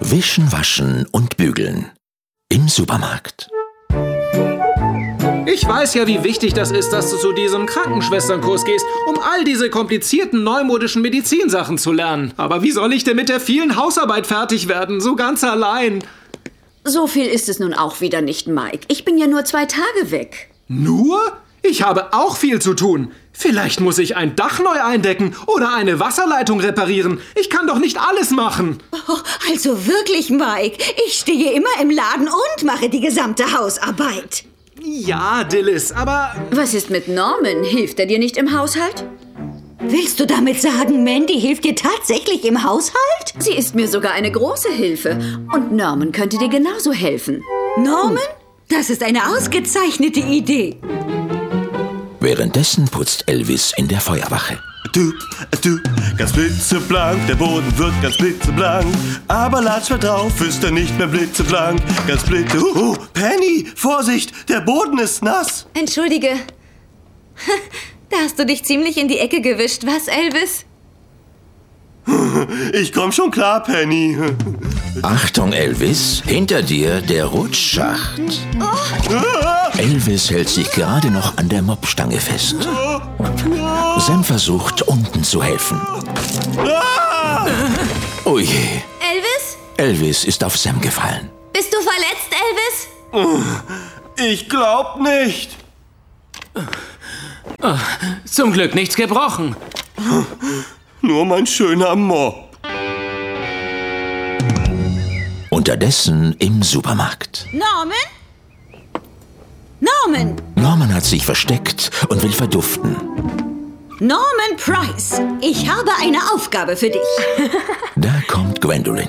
Wischen, Waschen und Bügeln. Im Supermarkt. Ich weiß ja, wie wichtig das ist, dass du zu diesem Krankenschwesternkurs gehst, um all diese komplizierten neumodischen Medizinsachen zu lernen. Aber wie soll ich denn mit der vielen Hausarbeit fertig werden, so ganz allein? So viel ist es nun auch wieder nicht, Mike. Ich bin ja nur 2 Tage weg. Nur? Ich habe auch viel zu tun. Vielleicht muss ich ein Dach neu eindecken oder eine Wasserleitung reparieren. Ich kann doch nicht alles machen. Oh, also wirklich, Mike. Ich stehe immer im Laden und mache die gesamte Hausarbeit. Ja, Dillis, aber... Was ist mit Norman? Hilft er dir nicht im Haushalt? Willst du damit sagen, Mandy hilft dir tatsächlich im Haushalt? Sie ist mir sogar eine große Hilfe. Und Norman könnte dir genauso helfen. Norman? Das ist eine ausgezeichnete Idee. Währenddessen putzt Elvis in der Feuerwache. Du, ganz blitzeblank, der Boden wird ganz blitzeblank. Aber latsch mal drauf, ist er nicht mehr blitzeblank. Ganz blitze... Penny, Vorsicht, der Boden ist nass. Entschuldige. Da hast du dich ziemlich in die Ecke gewischt, was, Elvis? Ich komm schon klar, Penny. Achtung, Elvis, hinter dir der Rutschschacht. Elvis hält sich gerade noch an der Mopstange fest. Sam versucht, unten zu helfen. Oh je. Elvis? Elvis ist auf Sam gefallen. Bist du verletzt, Elvis? Ich glaub nicht. Zum Glück nichts gebrochen. Nur mein schöner Mob. Unterdessen im Supermarkt. Norman? Norman! Norman hat sich versteckt und will verduften. Norman Price, ich habe eine Aufgabe für dich. Da kommt Gwendolyn.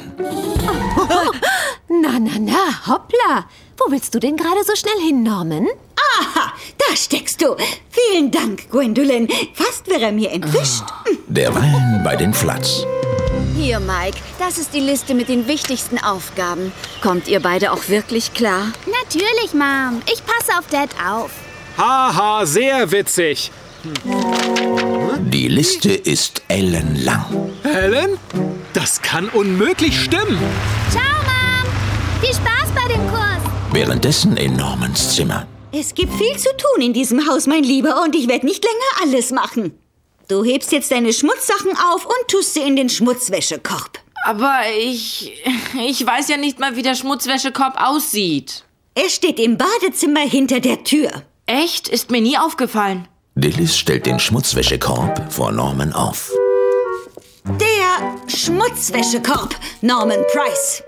Na, hoppla. Wo willst du denn gerade so schnell hin, Norman? Aha, da steckst du. Vielen Dank, Gwendolyn. Fast wäre er mir entwischt. Derweil bei den Flats. Hier, Mike, das ist die Liste mit den wichtigsten Aufgaben. Kommt ihr beide auch wirklich klar? Natürlich, Mom. Ich passe auf Dad auf. Haha, sehr witzig. Die Liste ist ellenlang. Helen? Das kann unmöglich stimmen. Ciao, Mom. Viel Spaß bei dem Kurs. Währenddessen in Normans Zimmer. Es gibt viel zu tun in diesem Haus, mein Lieber, und ich werde nicht länger alles machen. Du hebst jetzt deine Schmutzsachen auf und tust sie in den Schmutzwäschekorb. Aber ich weiß ja nicht mal, wie der Schmutzwäschekorb aussieht. Er steht im Badezimmer hinter der Tür. Echt? Ist mir nie aufgefallen. Dillis stellt den Schmutzwäschekorb vor Norman auf. Der Schmutzwäschekorb, Norman Price.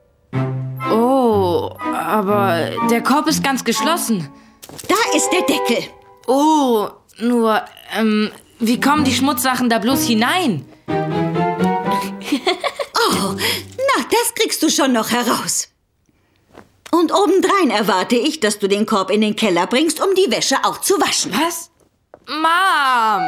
Oh, aber der Korb ist ganz geschlossen. Da ist der Deckel. Oh, nur, wie kommen die Schmutzsachen da bloß hinein? Oh, na, das kriegst du schon noch heraus. Und obendrein erwarte ich, dass du den Korb in den Keller bringst, um die Wäsche auch zu waschen. Was? Mom!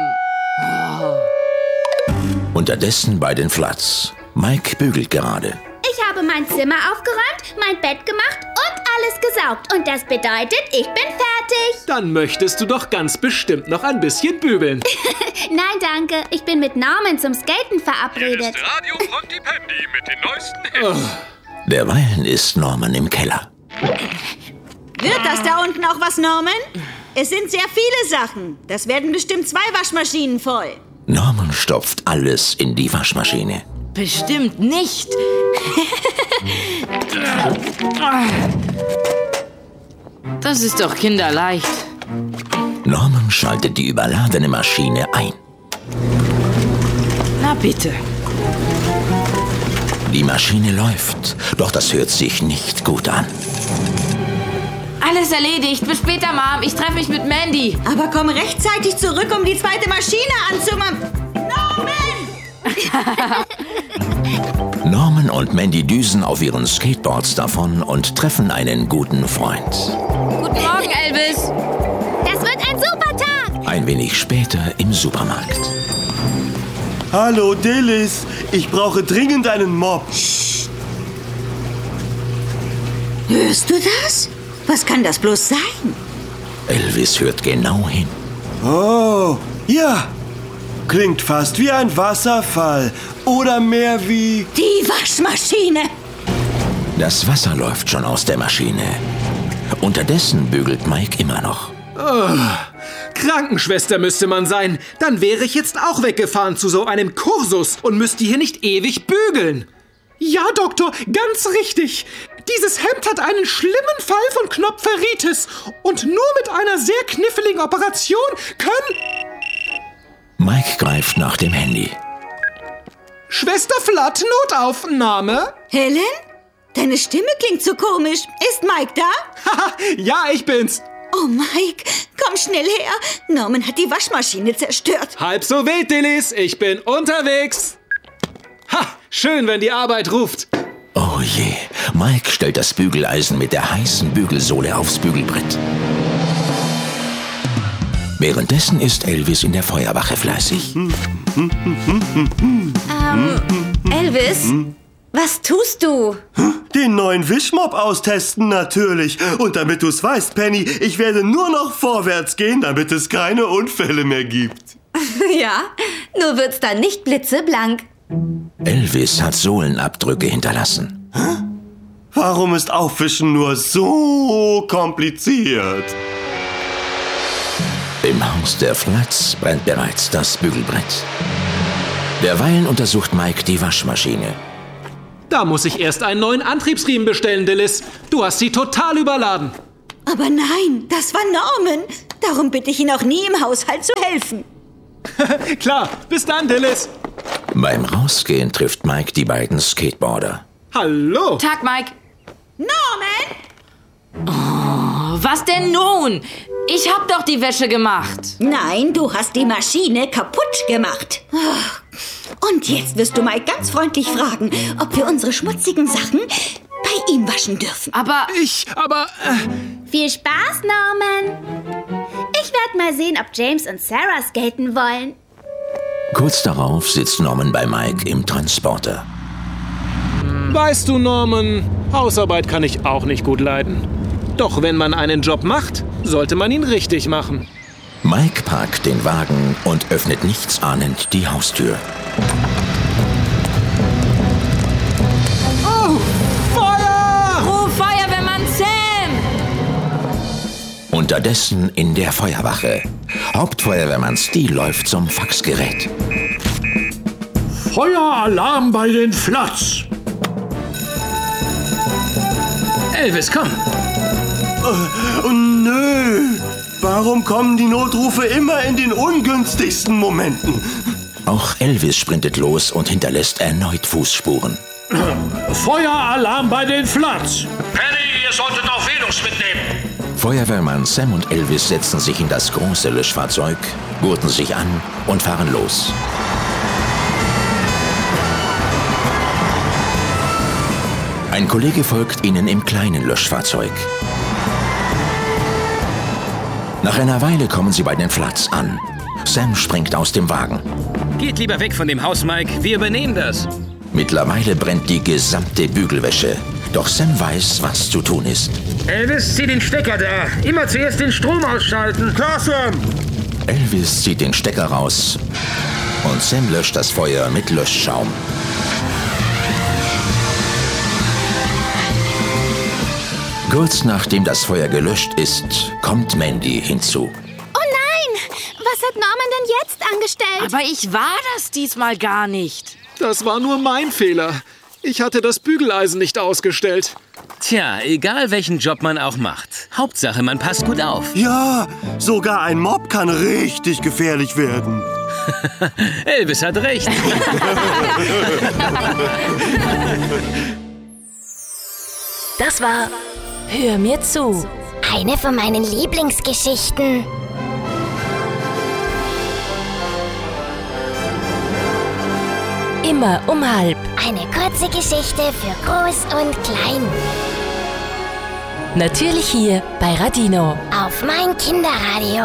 Unterdessen bei den Flats. Mike bügelt gerade. Ich habe mein Zimmer aufgeräumt, mein Bett gemacht und alles gesaugt. Und das bedeutet, ich bin fertig. Dann möchtest du doch ganz bestimmt noch ein bisschen bügeln. Nein, danke. Ich bin mit Norman zum Skaten verabredet. Hier ist Radio Pontypandy mit den neuesten Hits. Derweilen ist Norman im Keller. Wird das da unten auch was, Norman? Es sind sehr viele Sachen. Das werden bestimmt 2 Waschmaschinen voll. Norman stopft alles in die Waschmaschine. Bestimmt nicht. Das ist doch kinderleicht. Norman schaltet die überladene Maschine ein. Na bitte. Die Maschine läuft, doch das hört sich nicht gut an. Alles erledigt. Bis später, Mom. Ich treffe mich mit Mandy. Aber komm rechtzeitig zurück, um die 2. Maschine anzumachen. Norman! Norman und Mandy düsen auf ihren Skateboards davon und treffen einen guten Freund. Guten Morgen, Elvis. Das wird ein super Tag. Ein wenig später im Supermarkt. Hallo, Dillis. Ich brauche dringend einen Mob. Hörst du das? Was kann das bloß sein? Elvis hört genau hin. Oh, ja. Klingt fast wie ein Wasserfall. Oder mehr wie... Die Waschmaschine. Das Wasser läuft schon aus der Maschine. Unterdessen bügelt Mike immer noch. Krankenschwester müsste man sein. Dann wäre ich jetzt auch weggefahren zu so einem Kursus und müsste hier nicht ewig bügeln. Ja, Doktor, ganz richtig. Dieses Hemd hat einen schlimmen Fall von Knopferitis. Und nur mit einer sehr kniffligen Operation können... Mike greift nach dem Handy. Schwester Flatt, Notaufnahme. Helen? Deine Stimme klingt so komisch. Ist Mike da? Haha, ja, ich bin's. Oh, Mike, komm schnell her. Norman hat die Waschmaschine zerstört. Halb so wild, Dillis. Ich bin unterwegs. Ha, schön, wenn die Arbeit ruft. Oh je, Mike stellt das Bügeleisen mit der heißen Bügelsohle aufs Bügelbrett. Währenddessen ist Elvis in der Feuerwache fleißig. Elvis, was tust du? Den neuen Wischmopp austesten natürlich. Und damit du's weißt, Penny, ich werde nur noch vorwärts gehen, damit es keine Unfälle mehr gibt. Ja, nur wird's dann nicht blitzeblank. Elvis hat Sohlenabdrücke hinterlassen. Warum ist Aufwischen nur so kompliziert? Im Haus der Flats brennt bereits das Bügelbrett. Derweilen untersucht Mike die Waschmaschine. Da muss ich erst einen neuen Antriebsriemen bestellen, Dillis. Du hast sie total überladen. Aber nein, das war Norman. Darum bitte ich ihn auch nie im Haushalt zu helfen. Klar, bis dann, Dillis. Beim Rausgehen trifft Mike die beiden Skateboarder. Hallo. Tag, Mike. Norman! Oh, was denn nun? Ich hab doch die Wäsche gemacht. Nein, du hast die Maschine kaputt gemacht. Und jetzt wirst du Mike ganz freundlich fragen, ob wir unsere schmutzigen Sachen bei ihm waschen dürfen. Aber... Viel Spaß, Norman. Ich werde mal sehen, ob James und Sarah skaten wollen. Kurz darauf sitzt Norman bei Mike im Transporter. Weißt du, Norman, Hausarbeit kann ich auch nicht gut leiden. Doch wenn man einen Job macht, sollte man ihn richtig machen. Mike parkt den Wagen und öffnet nichtsahnend die Haustür. Oh, Feuer! Ruf Feuerwehrmann Sam! Unterdessen in der Feuerwache. Hauptfeuerwehrmann Steel läuft zum Faxgerät. Feueralarm bei den Flats. Elvis, komm. Oh nö! Warum kommen die Notrufe immer in den ungünstigsten Momenten? Auch Elvis sprintet los und hinterlässt erneut Fußspuren. Feueralarm bei den Flats. Penny, ihr solltet auch Venus mitnehmen. Feuerwehrmann Sam und Elvis setzen sich in das große Löschfahrzeug, gurten sich an und fahren los. Ein Kollege folgt ihnen im kleinen Löschfahrzeug. Nach einer Weile kommen sie bei den Flats an. Sam springt aus dem Wagen. Geht lieber weg von dem Haus, Mike. Wir übernehmen das. Mittlerweile brennt die gesamte Bügelwäsche. Doch Sam weiß, was zu tun ist. Elvis, zieh den Stecker da. Immer zuerst den Strom ausschalten. Klar, Sam! Elvis zieht den Stecker raus und Sam löscht das Feuer mit Löschschaum. Kurz nachdem das Feuer gelöscht ist, kommt Mandy hinzu. Oh nein! Was hat Norman denn jetzt angestellt? Aber ich war das diesmal gar nicht. Das war nur mein Fehler. Ich hatte das Bügeleisen nicht ausgestellt. Tja, egal welchen Job man auch macht. Hauptsache, man passt gut auf. Ja, sogar ein Mob kann richtig gefährlich werden. Elvis hat recht. Das war Hör mir zu. Eine von meinen Lieblingsgeschichten. Immer um halb. Eine kurze Geschichte für Groß und Klein. Natürlich hier bei Radino. Auf mein Kinderradio.